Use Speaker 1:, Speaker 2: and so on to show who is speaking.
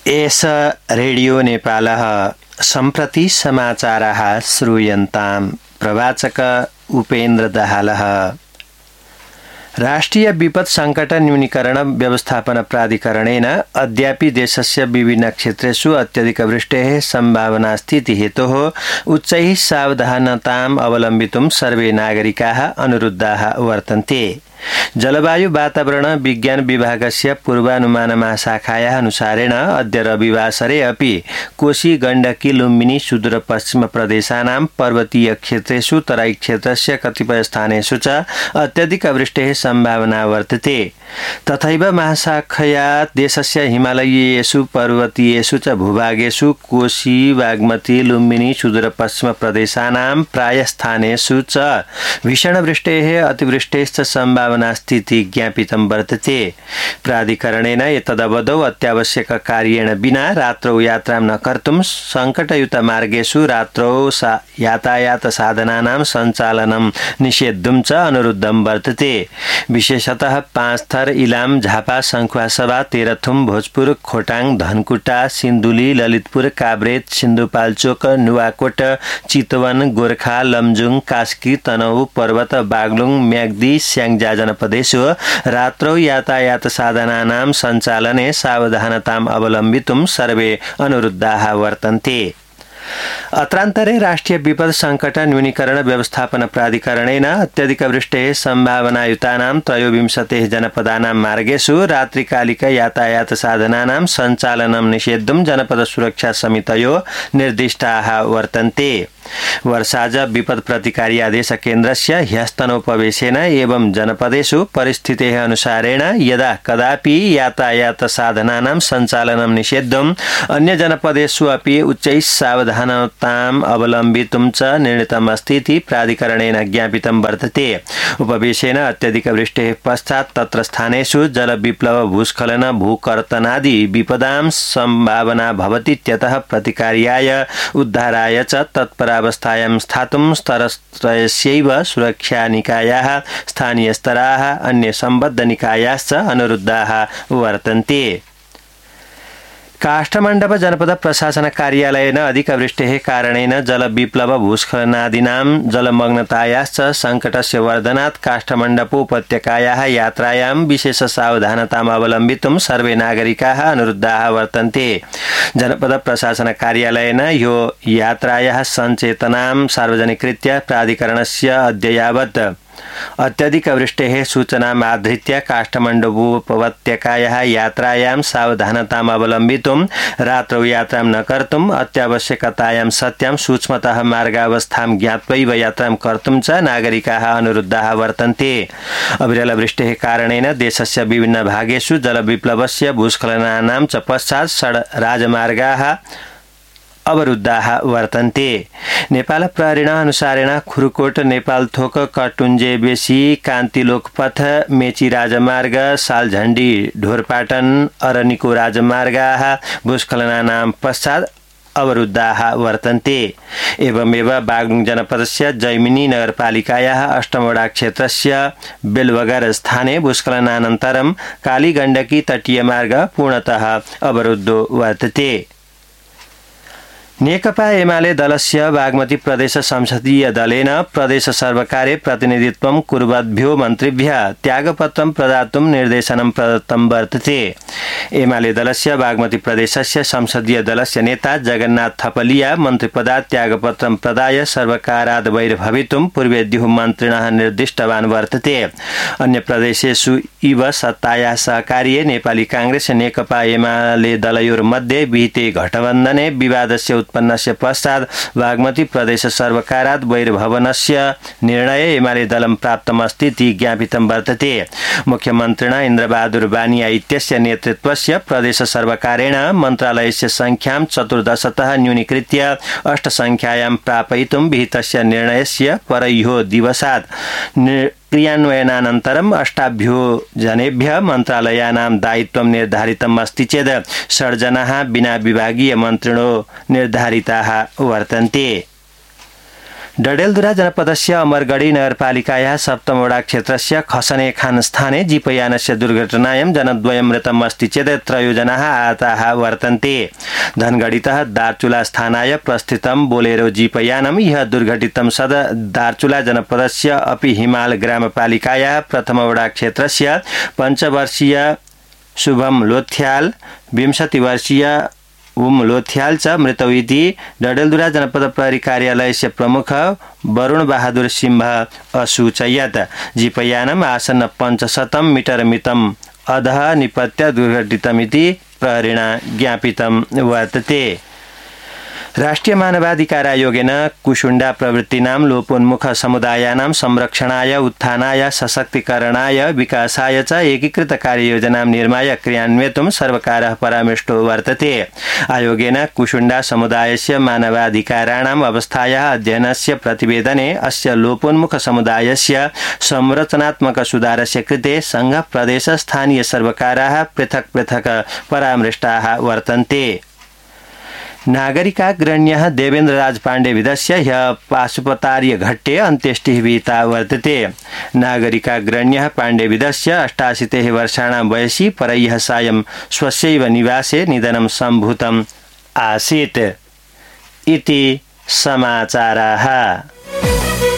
Speaker 1: एष रेडियो नेपालः सम्प्रति समाचारः श्रूयन्ताम्। प्रवाचक उपेन्द्र दाहालः। राष्ट्रिय विपद संकट न्यूनीकरण व्यवस्थापन प्राधिकरणेन अद्यापि देशस्य विभिन्न क्षेत्रेषु अत्यधिकवृष्टेः सम्भावना स्थिति हेतोः उच्चैः सावधानताम् अवलम्बितुं सर्वे नागरिकाः अनुरुद्धाः वर्तन्ते। जलवायु वातावरण विज्ञान विभागस्य पूर्वानुमान महाशाखायाः अनुसारेण अद्य रविवासरे अपि कोशी गण्डकी लुम्बिनी सुदूरपश्चिम प्रदेशानां पर्वतीय क्षेत्रेषु तराई क्षेत्रस्य कतिपय स्थानेषु च अत्यधिकवृष्टेः सम्भावना वर्तते। तथैव महाशाखया देशस्य हिमालयीयेषु पर्वतीयेषु च भूभागेषु कोशी बागमती लुम्बिनी सुदूरपश्चिम प्रदेशानां प्रायस्थानेषु च भीषणवृष्टेः अतिवृष्टेश्च सम्भावना स्थिति ज्ञापितं वर्तते। प्राधिकरणेन एतदवधौ अत्यावश्यक कार्येण विना रात्रौ यात्रां न कर्तुं संकटयुक्त मार्गेषु रात्रौ यातायात साधनानां सञ्चालनं निषेद्धुं च अनुरुद्धं वर्तते। विशेषतः पाँचथर, इलाम, झापा, सङ्खुवासभा, तेह्रथुम, भोजपुर, खोटाङ, धनकुटा, सिन्धुली, ललितपुर, काभ्रेट, सिन्धुपाल्चोक, नुवाकोट, चितवन, गोर्खा, लमजुङ, कास्की, तनहुँ, पर्वत, बागलुङ, म्याग्दी, स्याङ्जा जनपदेषु रात्रौ यातायात साधनानां सञ्चालने सावधानताम् अवलम्बितुं सर्वे अनुरुद्धाः वर्तन्ते। अत्रान्तरे राष्ट्रिय विपद संकट न्यूनीकरण व्यवस्थापन प्राधिकरणेन अत्यधिकवृष्टेः सम्भावनायुतानां 23 जनपदानां मार्गेषु रात्रिकालिक यातायात साधनानां सञ्चालनं निषेद्धुं जनपद सुरक्षा समितयो निर्दिष्टाः वर्तन्ते। वर्षाज विपद प्रतिकारी आदेश केन्द्रस्य ह्यस्तनोपवेशेन एवं जनपदेषु परिस्थितेः अनुसारेण यदा कदापि यातायात साधनानां सञ्चालनं निषेद्धुम् अन्य जनपदेषु अपि उच्चैः सावधानताम् अवलम्बितुं च निर्णीतमस्ति इति प्राधिकरणेन ज्ञापितं वर्तते। उपवेशेन अत्यधिकवृष्टेः पश्चात् तत्र स्थानेषु जलविप्लव, भूस्खलन, भूकर्तनादि विपदां सम्भावना भवतीत्यतः प्रतिकार्याय उद्धाराय च तत्परावस्थायां स्थातुं स्तरत्रयस्यैव सुरक्षा निकायाः, स्थानीय स्तराः, अन्य सम्बद्ध निकायाश्च अनुरुद्धाः वर्तन्ते। काष्ठमण्डप जनपद प्रशासन कार्यालयेन अधिकवृष्टेः कारणेन जलविप्लव, भूस्खलनादीनां जलमग्नतायाश्च सङ्कटस्य वर्धनात् काष्ठमण्डप उपत्यकायाः यात्रायां विशेष सावधानताम् अवलम्बितुं सर्वे नागरिकाः अनुरुद्धाः वर्तन्ते। जनपद प्रशासन कार्यालयेन यो यात्रायाः सञ्चेतनां सार्वजनिकृत्य प्राधिकरणस्य अद्य यावत् अत्यधिकवृष्टेः सूचनाम् आधृत्य काष्ठमण्डपोपत्यकायाः यात्रायां सावधानताम् अवलम्बितुं रात्रौ यात्रां न कर्तुम् अत्यावश्यकतायां सत्यां सूक्ष्मतः मार्गावस्थां ज्ञात्वैव यात्रां कर्तुं च नागरिकाः अनुरुद्धाः वर्तन्ते। अविरलवृष्टेः कारणेन देशस्य विभिन्न भागेषु जलविप्लवस्य, भूस्खलनानां च पश्चात् राजमार्गाः अवरुद्धाः वर्तन्ते। नेपाल प्रहरीणा अनुसारेण खुरुकोट, नेपालथोक, कटुञ्जे बेसी, कान्ति लोकपथ, मेची राजमार्ग, सालझण्डी, ढोरपाटन, अरनिको राजमार्गाः भूस्खलनानां पश्चात् अवरुद्धाः वर्तन्ते। एवमेव बागलुङ जनपदस्य जैमिनी नगरपालिकायाः अष्टमवडा क्षेत्रस्य बेलबगर स्थाने भूस्खलनानन्तरं काली गण्डकी तटीय मार्ग पूर्णतः अवरुद्धो वर्तते। नेकपा एमाले दलस्य बागमती प्रदेश संसदीय दलेन प्रदेश सर्वकारे प्रतिनिधित्वं कुर्वद्भ्यो मन्त्रिभ्यः त्यागपत्रं प्रदातुं निर्देशनं प्रदत्तं वर्तते। एमाले दलस्य बागमती प्रदेशस्य संसदीय दलस्य नेता जगन्नाथ थपलिया मन्त्रिपदात् त्यागपत्रं प्रदाय सर्वकाराद् बहिर्भवितुं पूर्वेद्युः मन्त्रिणः निर्दिष्टवान् वर्तते। अन्य प्रदेशेषु इव सत्तायाः सहकार्ये नेपाली कांग्रेस नेकपा एमाले दलयोर्मध्ये विहिते गठबन्धने विवादस्य उत्पन्नस्य पश्चात् बागमती प्रदेश सर्वकारात् बहिर्भवनस्य निर्णय एमाले दलं प्राप्तमस्ति इति ज्ञापितं वर्तते। मुख्यमन्त्रिणा इन्द्रबहादुर बानिया इत्यस्य नेतृत्वस्य प्रदेश सर्वकारेण मन्त्रालयस्य संख्यां 14तः न्यूनीकृत्य 8 संख्यायां प्रापयितुं विहितस्य निर्णयस्य परह्यो दिवसात् क्रियान्वयनानन्तरम् अष्टाभ्यो जनेभ्यः मन्त्रालयानां दायित्वं निर्धारितम् अस्ति चेत् 6 जनाः विना विभागीय मन्त्रिणो निर्धारिताः वर्तन्ते। डडेलधुरा जनपदस्य अमरगढी नगरपालिकायाः सप्तमवडा क्षेत्रस्य खसने खान स्थाने जीपयानस्य दुर्घटनायां जनद्वयं मृतम् अस्ति चेत् 3 जनाः आहताः वर्तन्ते। धनगढीतः दार्चुला स्थानाय प्रस्थितं बोलेरो जीपयानं ह्यः दुर्घटितं सद दार्चुला जनपदस्य अपि हिमाल ग्रामपालिकायाः प्रथमवडा क्षेत्रस्य 5 वर्षीय शुभम लोथ्याल 20 वर्षीय उम लोथ्याल च मृतौ इति डडेलधुरा जनपद प्रहरी कार्यालयस्य प्रमुख वरुण बहादुर सिंह असूचयत्। जीपयानम् आसन्न 500 मीटर मितम् अधः निपत्य दुर्घटितमिति प्रहरिणा ज्ञापितं वर्तते। राष्ट्रिय मानवाधिकार आयोगेन कुशुण्डा प्रवृत्तीनां लोपोन्मुख समुदायानां संरक्षणाय उत्थानाय सशक्तिकरणाय विकासाय च एकीकृत कार्ययोजनां निर्माय क्रियान्वेतुं सर्वकारः परामृष्टो वर्तते। आयोगेन कुशुण्डा समुदायस्य मानवाधिकाराणाम् अवस्थायाः अध्ययनस्य प्रतिवेदने अस्य लोपोन्मुख समुदायस्य संरचनात्मक सुधारस्य कृते संघ प्रदेश स्थानीय सर्वकाराः पृथक् पृथक् परामृष्टाः वर्तन्ते। नागरिकाग्रण्यः देवेन्द्र राज पाण्डे विधस्य ह्यः पाशुपतार्य घट्टे अन्त्येष्टिः विहिता वर्तते। नागरिकाग्रण्यः पाण्डे विधस्य 88 वर्षाणां वयसि परह्यः सायं स्वस्यैव निवासे निधनं सम्भूतम् आसीत् इति समाचाराः।